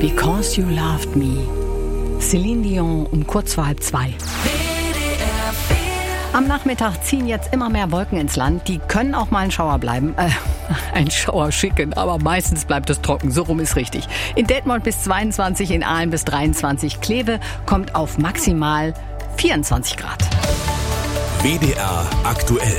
Because You Loved Me. Céline Dion um kurz vor 1:30. Am Nachmittag ziehen jetzt immer mehr Wolken ins Land. Die können auch mal ein Schauer bleiben. Ein Schauer schicken, aber meistens bleibt es trocken. So rum ist richtig. In Detmold bis 22, in Aalen bis 23. Kleve kommt auf maximal 24 Grad. WDR aktuell.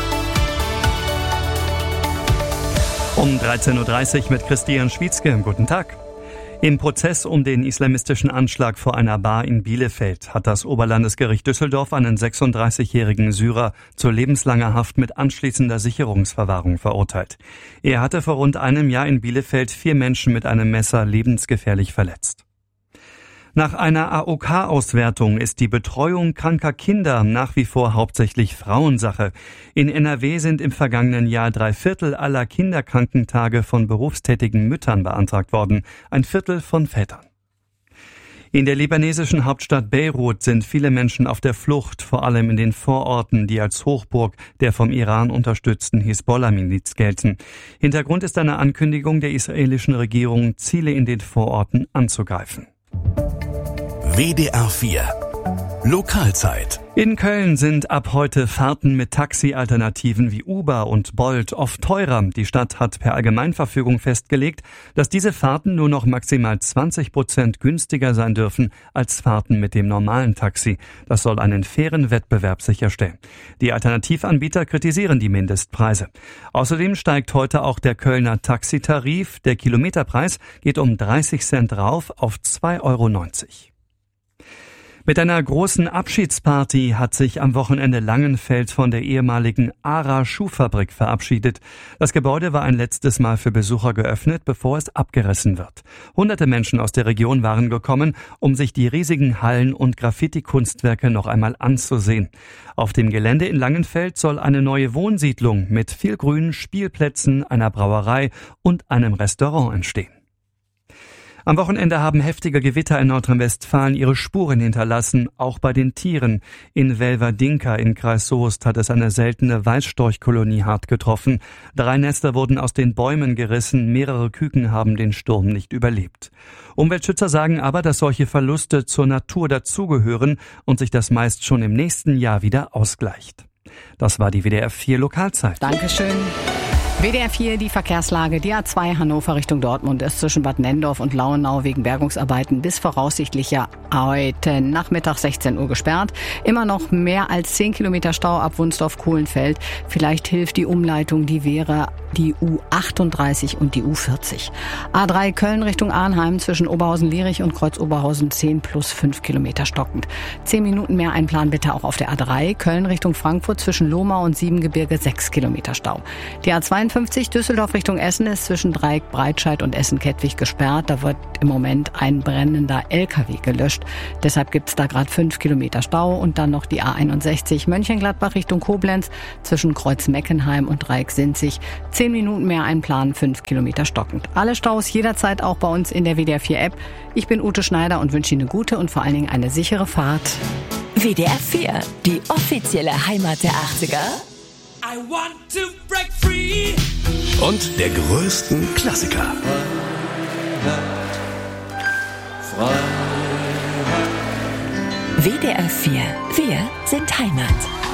Um 13.30 Uhr mit Christian Schwietzke. Guten Tag. Im Prozess um den islamistischen Anschlag vor einer Bar in Bielefeld hat das Oberlandesgericht Düsseldorf einen 36-jährigen Syrer zu lebenslanger Haft mit anschließender Sicherungsverwahrung verurteilt. Er hatte vor rund einem Jahr in Bielefeld 4 Menschen mit einem Messer lebensgefährlich verletzt. Nach einer AOK-Auswertung ist die Betreuung kranker Kinder nach wie vor hauptsächlich Frauensache. In NRW sind im vergangenen Jahr 3/4 aller Kinderkrankentage von berufstätigen Müttern beantragt worden, 1/4 von Vätern. In der libanesischen Hauptstadt Beirut sind viele Menschen auf der Flucht, vor allem in den Vororten, die als Hochburg der vom Iran unterstützten Hisbollah-Miliz gelten. Hintergrund ist eine Ankündigung der israelischen Regierung, Ziele in den Vororten anzugreifen. WDR 4 Lokalzeit. In Köln sind ab heute Fahrten mit Taxi-Alternativen wie Uber und Bolt oft teurer. Die Stadt hat per Allgemeinverfügung festgelegt, dass diese Fahrten nur noch maximal 20% günstiger sein dürfen als Fahrten mit dem normalen Taxi. Das soll einen fairen Wettbewerb sicherstellen. Die Alternativanbieter kritisieren die Mindestpreise. Außerdem steigt heute auch der Kölner Taxitarif. Der Kilometerpreis geht um 30 Cent rauf auf 2,90 €. Mit einer großen Abschiedsparty hat sich am Wochenende Langenfeld von der ehemaligen ARA Schuhfabrik verabschiedet. Das Gebäude war ein letztes Mal für Besucher geöffnet, bevor es abgerissen wird. Hunderte Menschen aus der Region waren gekommen, um sich die riesigen Hallen und Graffiti-Kunstwerke noch einmal anzusehen. Auf dem Gelände in Langenfeld soll eine neue Wohnsiedlung mit viel Grün, Spielplätzen, einer Brauerei und einem Restaurant entstehen. Am Wochenende haben heftige Gewitter in Nordrhein-Westfalen ihre Spuren hinterlassen, auch bei den Tieren. In Welverdinka in Kreis Soest hat es eine seltene Weißstorchkolonie hart getroffen. 3 Nester wurden aus den Bäumen gerissen, mehrere Küken haben den Sturm nicht überlebt. Umweltschützer sagen aber, dass solche Verluste zur Natur dazugehören und sich das meist schon im nächsten Jahr wieder ausgleicht. Das war die WDR 4 Lokalzeit. Dankeschön. WDR 4, die Verkehrslage. Die A2 Hannover Richtung Dortmund ist zwischen Bad Nenndorf und Lauenau wegen Bergungsarbeiten bis voraussichtlich heute Nachmittag 16 Uhr gesperrt. Immer noch mehr als 10 Kilometer Stau ab Wunsdorf-Kohlenfeld. Vielleicht hilft die Umleitung, die wäre die U38 und die U40. A3 Köln Richtung Arnheim zwischen Oberhausen-Lierich und Kreuz-Oberhausen 10 plus 5 Kilometer stockend. 10 Minuten mehr einplanen bitte auch auf der A3 Köln Richtung Frankfurt zwischen Lohmau und Siebengebirge 6 Kilometer Stau. Die A52 Düsseldorf Richtung Essen ist zwischen Dreieck Breitscheid und Essen-Kettwig gesperrt. Da wird im Moment ein brennender LKW gelöscht. Deshalb gibt es da gerade 5 Kilometer Stau. Und dann noch die A61 Mönchengladbach Richtung Koblenz zwischen Kreuz-Meckenheim und Dreieck-Sinzig. 10 Minuten mehr einplanen, 5 Kilometer stockend. Alle Staus jederzeit auch bei uns in der WDR 4 App. Ich bin Ute Schneider und wünsche Ihnen eine gute und vor allen Dingen eine sichere Fahrt. WDR 4, die offizielle Heimat der 80er. I want to break free. Und der größten Klassiker. WDR 4, wir sind Heimat.